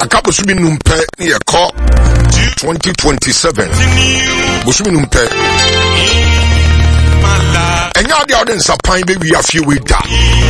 aka bosumi numpe ne yɛkɔ 2027 bosumi numpe ɛnyɛ ade a wode nsapan bɛwi afie wei da